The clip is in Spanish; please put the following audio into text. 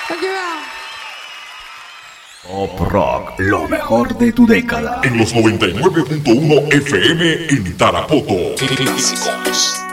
Pop Rock, lo mejor de tu década. En los 99.1 FM en Tarapoto. Clásicos.